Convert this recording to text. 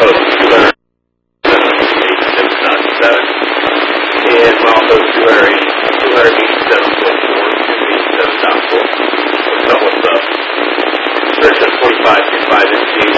post 287.7, and mile post 287.4, 287.4. So what's up? Search at 45.5 NG.